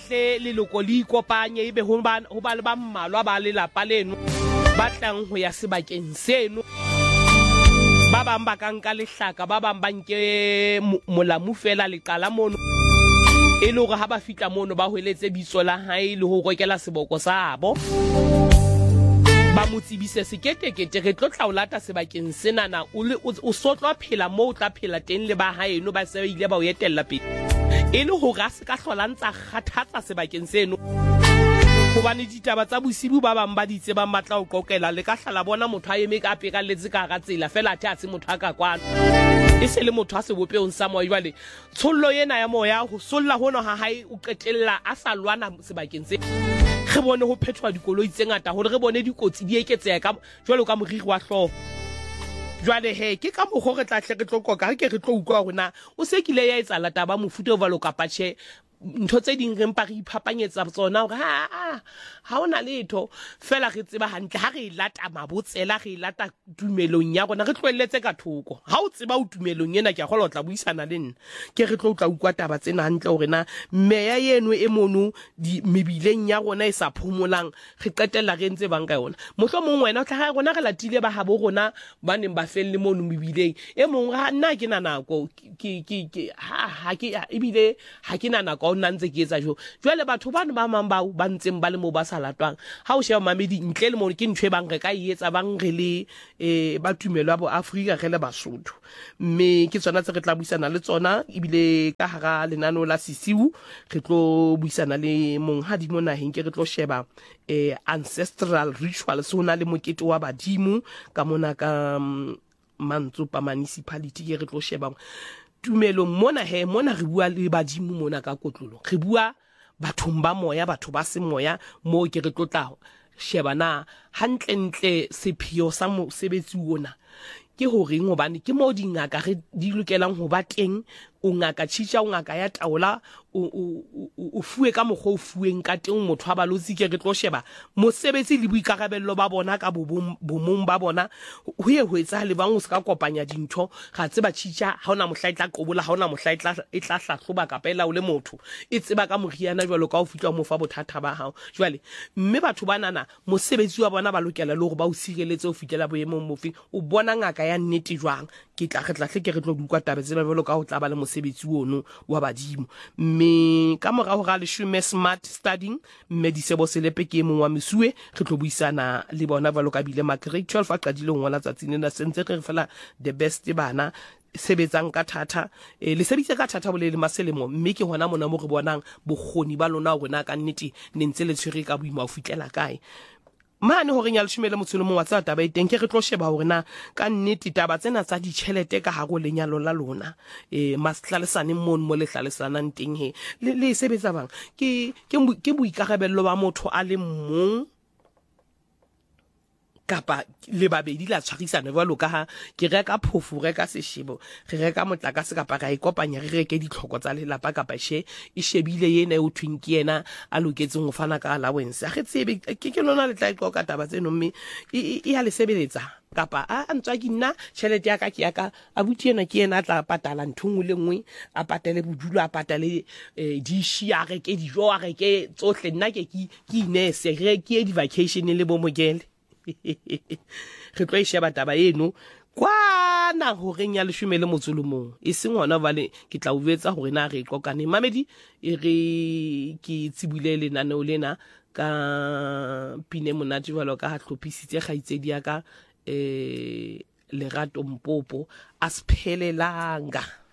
hle leloko le ikopanye ebe ho ba le ba mmalwa ba lelapa leno ba tlang ho ya sebakeng seno. Ba bang ba ka nka lehlaka, ba bang ba nke molamu fela leqala mono e le hore ha ba fitla mono ba hweletse bitso la hae le ho rokela seboko sa abo. Ba mo tsebise seketekete re tlo tla o lata sebakeng senana o so tlo phela mo o tla phela teng le ba haeno ba se ba ile ba o etella pele e le hore a se ka hlola ntsa kgathatsa sebakeng seno. Hobane ditaba tsa bosibu ba bang ba ditse ba matla o qoqela le ka hlala bona motho a eme ka pekaletse ka ga tsela fela a se motho a ka kwana e se le motho a se bopeong sa moya. Jwale tshollo yena ya moya ho solla hono ha hae o qetella a sa lwana sebakeng se re bone ho phethwa dikoloi tse ngata hore re bone dikotsi di eketseha ka jwalo ka moriri wa hloho. Jwale he ke ka mokgo re tla hle re tlo qoqa ke re tlo utlwa hore na o se kile ya etsa lata ba mofuta o valo kapa tjhe ntho tse ding re mpa re iphapanyetsa tsona hore ha ona letho fela re tseba hantle ha re lata mabotsela re lata tumelong ya rona re tloelletse ka thoko. Ha o tseba o tumelong ena ke a kgola o tla buisana le nna ke re tlo tla ukwa taba tsena hantle hore na meya yeno e mono di mebileng ya rona e sa phomolang re qetella re ntse bang ka yona. Mohlomong wena o tla ha rona re latile ba habo rona ba neng ba felle mono mebileng e mong ha nna ke na nako ha ke ebile ha ke na nako o nna ntse ke etsa jo. Jwale batho bana ba mang ba ntseng ba le mo ba sa latwang ha o sheba mamedi ntle le mo ke ntwe bang re ka etsa bang re le ba tumelo ya bo Afrika re le Basotho. Mme ke tsona tse re tla buisana le tsona ebile ka hara lenano la sisiu re tlo buisana le monghadi mona heng ke re tlo sheba ancestral ritual so na le mokete wa badimo ka mona ka Mantsopa municipality ke re tlo sheba tumelo mona mona re bua le badimo mona ka kotlolo re bua bathong ba moya batho ba se moya mo ke re tlotla sheba na hantle ntle sepheo sa mosebetsi ona ke hore ngobane ke mo dingaka re di lokelang ho ba teng o ngaka tshitja o ngaka ya taola o fuwe ka mokgo o fuweng ka teng motho a balotsi ke re tlo sheba mosebetsi le boikarabello ba bona ka bomong ba bona ho ye ho etsa le bang o se ka kopanya dintho ga tseba tshitja ha ona mohla itla qobola ha ona mohla itla hlahloba kapela o le motho e tseba ka moriana jwalo ka o fitla mo fa bothata ba hao. Jwale mme batho banana mosebetsi wa bona ba lokela le hore ba o sireletse o fitela boemong mofe o bona ngaka ya nnete jwang ke tla re ke re tlo dukwa tabe tsena jwalo ka ho tla ba le mosebetsi ono wa badimo. Mme ka mora ho ga leshume smart studying mme disebo selepe ke mong wa mesuwe re tlo buisana le bona ba loka bile magrade 12 a qadile ho ngola tsatsing na sentse re fela the best bana sebetsang ka thata le sebitse ka thata bolele maselemo mme ke hona mona mo re bonang bokgoni ba lona hore na ka nnete ne ntse le tshwere ka boima o fitlela kae mane hore nya leshumele motsholo mo wa tsa taba e teng ke re tlo sheba hore na ka nnete taba tsena tsa ditjhelete ka haro lenyalo la lona mastlhalesane mo le hlalesanang teng he le sebetsa bang ke boikarabello ba motho a le mong kapa le babedi la tshwarisana jwalo ka ha ke reka phofu reka seshebo re reka motlakase kapa ra ikopanya re reke ditlhoko tsa lelapa kapa e shebile yena o thweng ke yena a loketseng go fana ka allowance a ge tsebe ke lona le tla iqoka taba tseno mme e ya le sebeletsa kapa a ntswa ke nna tšhelete ya ka ke ya ka abuti ena ke yena a tla patala nthong le nngwe a patale bodulo a patale dishi a reke dijo a reke tsohle nna ke inese re ke di vacation le bo mogele re tlo sheba taba eno kwana horeng ya leshume le motsolo mong e seng hona vale ke tla uvetsa hore na re qokane mamedi e re ke tsibule lenaneo lena ka pine monate jwalo ka ha hlophisitse kgaitsedi ya ka Lerato Mpopo a sephelelang